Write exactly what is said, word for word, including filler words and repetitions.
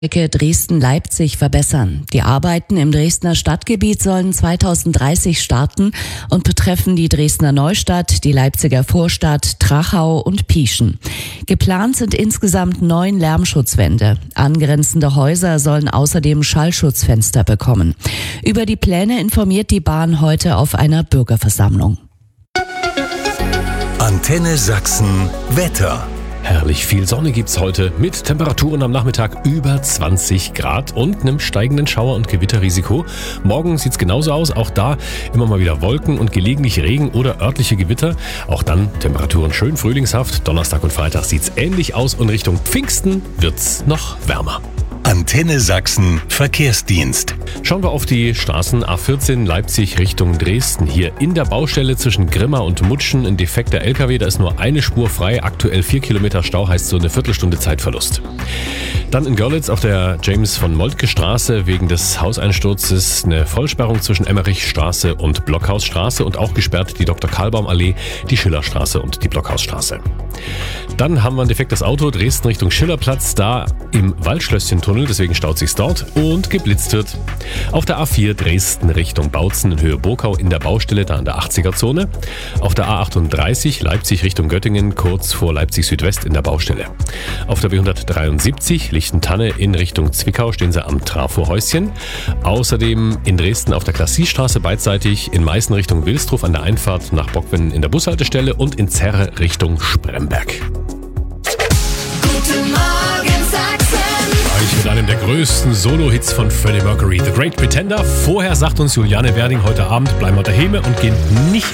Strecke Dresden-Leipzig verbessern. Die Arbeiten im Dresdner Stadtgebiet sollen zweitausenddreißig starten und betreffen die Dresdner Neustadt, die Leipziger Vorstadt, Trachau und Pieschen. Geplant sind insgesamt neun Lärmschutzwände. Angrenzende Häuser sollen außerdem Schallschutzfenster bekommen. Über die Pläne informiert die Bahn heute auf einer Bürgerversammlung. Antenne Sachsen Wetter. Herrlich viel Sonne gibt's heute mit Temperaturen am Nachmittag über zwanzig Grad und einem steigenden Schauer- und Gewitterrisiko. Morgen sieht's genauso aus, auch da immer mal wieder Wolken und gelegentlich Regen oder örtliche Gewitter. Auch dann Temperaturen schön frühlingshaft. Donnerstag und Freitag sieht's ähnlich aus und Richtung Pfingsten wird's noch wärmer. Antenne Sachsen Verkehrsdienst. Schauen wir auf die Straßen A vierzehn Leipzig Richtung Dresden. Hier in der Baustelle zwischen Grimma und Mutschen ein defekter L K W. Da ist nur eine Spur frei. Aktuell vier Kilometer Stau, heißt so eine Viertelstunde Zeitverlust. Dann in Görlitz auf der James von Moltke Straße wegen des Hauseinsturzes eine Vollsperrung zwischen Emmerichstraße und Blockhausstraße und auch gesperrt die Doktor Karlbaum Allee, die Schillerstraße und die Blockhausstraße. Dann haben wir ein defektes Auto, Dresden Richtung Schillerplatz, da im Waldschlösschen-Tunnel, deswegen staut sich's dort und geblitzt wird. Auf der A vier Dresden Richtung Bautzen in Höhe Burkau in der Baustelle, da in der achtziger-Zone. Auf der A achtunddreißig Leipzig Richtung Göttingen, kurz vor Leipzig Südwest in der Baustelle. Auf der B hundertdreiundsiebzig Lichtentanne in Richtung Zwickau stehen sie am Trafohäuschen. Außerdem in Dresden auf der Klassiestraße beidseitig, in Meißen Richtung Wilsdruf an der Einfahrt nach Bockwin in der Bushaltestelle und in Zerre Richtung Spremberg. Guten Morgen Sachsen. Ich mit einem der größten Solo-Hits von Freddie Mercury, The Great Pretender. Vorher sagt uns Juliane Werding heute Abend, bleiben wir daheim und gehen nicht